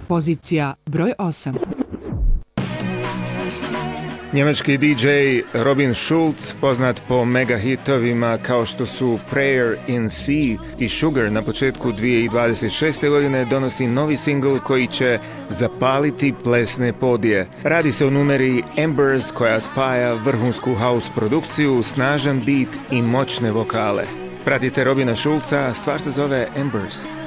Pozicija broj 8. Njemački DJ Robin Schulz, poznat po mega hitovima kao što su Prayer in C i Sugar na početku 2026. godine, donosi novi singl koji će zapaliti plesne podije. Radi se o numeri Embers koja spaja vrhunsku house produkciju, snažan beat i moćne vokale. Pratite Robina Schulza, stvar se zove Embers.